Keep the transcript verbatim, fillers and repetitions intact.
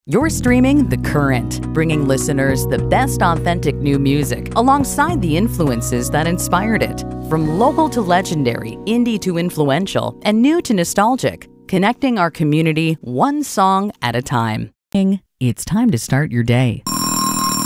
You're streaming The Current, bringing listeners the best authentic new music alongside the influences that inspired it. From local to legendary, indie to influential, and new to nostalgic, connecting our community one song at a time. It's time to start your day.